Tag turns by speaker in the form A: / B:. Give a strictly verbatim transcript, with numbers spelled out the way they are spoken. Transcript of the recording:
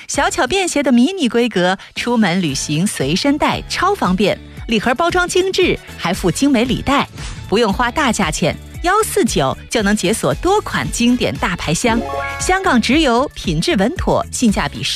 A: 小巧便携的迷你规格，出门旅行随身带超方便。礼盒包装精致，还附精美礼袋，不用花大价钱，幺四九就能解锁多款经典大牌箱。香港直邮，品质稳妥，性价比实。